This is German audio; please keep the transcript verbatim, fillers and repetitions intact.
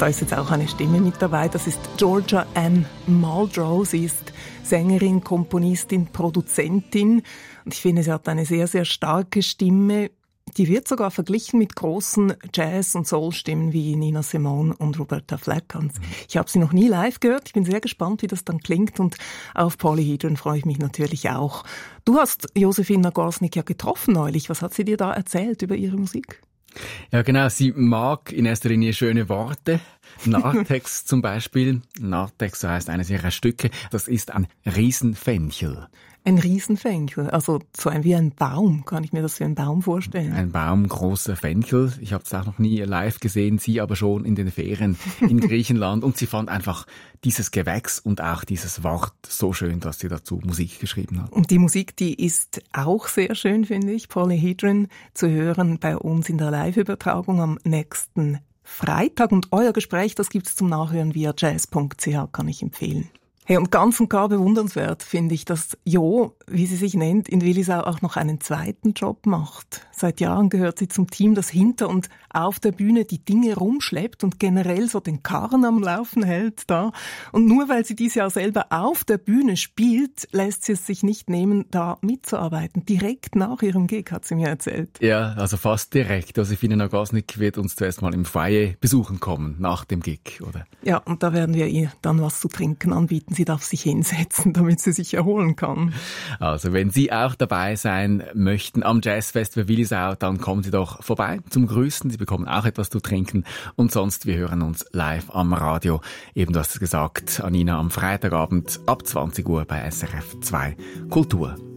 da ist jetzt auch eine Stimme mit dabei. Das ist Georgia Ann Muldrow. Sie ist Sängerin, Komponistin, Produzentin. Und ich finde, sie hat eine sehr, sehr starke Stimme. Die wird sogar verglichen mit großen Jazz- und Soul-Stimmen wie Nina Simone und Roberta Flack. Und ich habe sie noch nie live gehört. Ich bin sehr gespannt, wie das dann klingt. Und auf Polyhedron freue ich mich natürlich auch. Du hast Josefina Gorsnik ja getroffen neulich. Was hat sie dir da erzählt über ihre Musik? Ja, genau. Sie mag in erster Linie schöne Worte. Narthex zum Beispiel. Narthex, so heißt eines ihrer Stücke. Das ist ein Riesenfenchel. Ein Riesenfenchel, also so ein wie ein Baum, kann ich mir das wie ein Baum vorstellen? Ein Baum, großer Fenchel. Ich habe es auch noch nie live gesehen, sie aber schon in den Ferien in Griechenland. Und sie fand einfach dieses Gewächs und auch dieses Wort so schön, dass sie dazu Musik geschrieben hat. Und die Musik, die ist auch sehr schön, finde ich. Polyhedron zu hören bei uns in der Live-Übertragung am nächsten Freitag. Und euer Gespräch, das gibt's zum Nachhören via jazz punkt c h, kann ich empfehlen. Hey, und ganz und gar bewundernswert finde ich, dass Jo, wie sie sich nennt, in Willisau auch noch einen zweiten Job macht. Seit Jahren gehört sie zum Team, das hinter und auf der Bühne die Dinge rumschleppt und generell so den Karren am Laufen hält da. Und nur weil sie dies Jahr selber auf der Bühne spielt, lässt sie es sich nicht nehmen, da mitzuarbeiten. Direkt nach ihrem Gig, hat sie mir erzählt. Ja, also fast direkt. Josefina Nagosnik wird uns zuerst mal im Foyer besuchen kommen, nach dem Gig, oder? Ja, und da werden wir ihr dann was zu trinken anbieten. Sie darf sich hinsetzen, damit sie sich erholen kann. Also wenn Sie auch dabei sein möchten am Jazzfestival Willisau, dann kommen Sie doch vorbei zum Grüßen. Sie bekommen auch etwas zu trinken. Und sonst, wir hören uns live am Radio. Eben, du hast es gesagt, Anina, am Freitagabend ab zwanzig Uhr bei S R F zwei Kultur.